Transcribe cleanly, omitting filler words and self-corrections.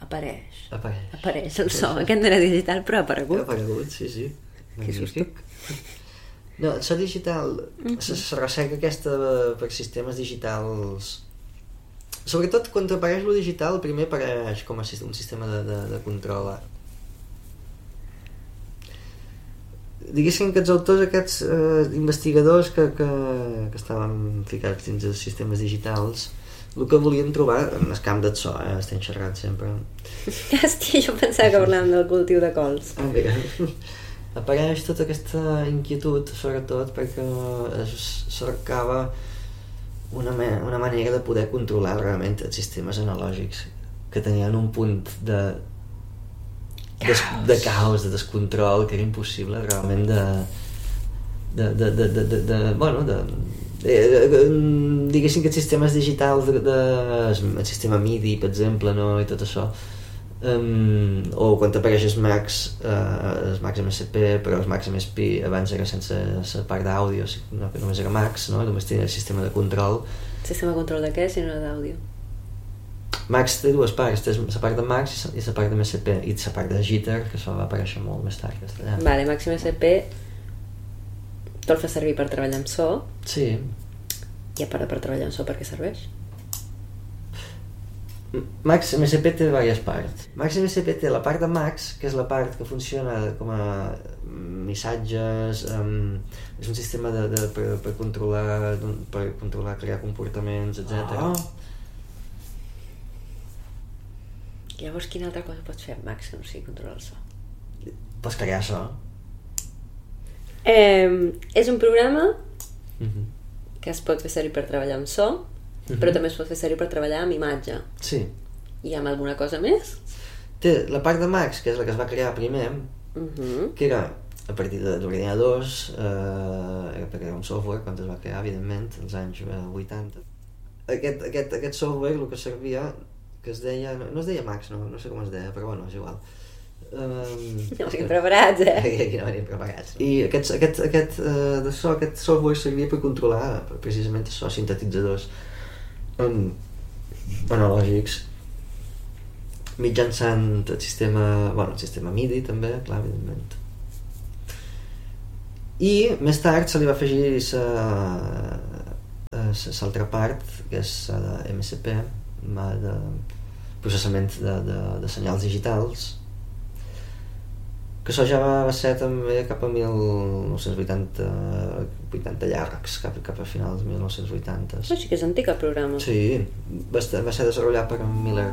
Apareix el so. Aquest no era digital, però ha aparegut. Ha aparegut, sí. Que susto. No, el so digital, la recerca aquesta per sistemes digitals, sobretot quan apareix lo digital, primer apareix com a un sistema de control. Diguéssim que els autors aquests investigadors que estaven ficats dins els sistemes digitals, el que volien trobar en el camp del so, estem xerrant sempre. Hòstia, jo pensava que parlàvem del cultiu de cols. Apareix tota aquesta inquietud, sobretot perquè cercava una manera de poder controlar realment els sistemes analògics que tenien un punt de caos, de descontrol, que era impossible realment diguéssim que els sistemes digitals el sistema MIDI, per exemple, no? I tot això, o quan apareix els Macs MSP, però els Macs MSP abans era sense la part d'àudio, no, que només era Macs, no? Només tenia el sistema de control. Sistema de control de què, si no d'àudio? Macs té dues parts, té la part de Macs i la part de MSP, i la part de Jitter, que això va aparèixer molt més tard castellà. Vale, Macs MSP tu el fas servir per treballar amb so. Sí. I a part de per treballar amb so, per què serveix? Macs MSP té diverses parts. Macs MSP té la part de Macs, que és la part que funciona com a missatges, és un sistema per controlar, crear comportaments, etc. Llavors, quina altra cosa pots fer amb Macs que no sigui controlar el so? Pots crear so. És un programa que es pot fer servir per treballar amb so, però també es pot fer servir per treballar amb imatge. Sí. I amb alguna cosa més? Té la part de Macs, que és la que es va crear primer, que era a partir d'ordinadors, perquè era un software quan es va crear, evidentment, als anys 80. Aquest software, el que servia, que es deia, no es deia Macs, no sé com es deia, però bueno, és igual. No estem preparats, Aquí no venim preparats. I aquest software servia per controlar precisament això, sintetitzadors analògics mitjançant el sistema MIDI també, clar, evidentment. I més tard se li va afegir l'altra part, que és la de MSP, de processament de senyals digitals, que això ja va ser també cap a 1980 llargs, cap a finals de 1980. Però sí que és antic el programa. Sí, va ser desenvolupat per Miller